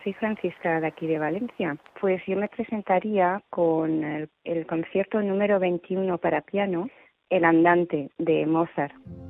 soy Francisca de aquí de Valencia. Pues yo me presentaría con el concierto número 21 para piano, El Andante, de Mozart.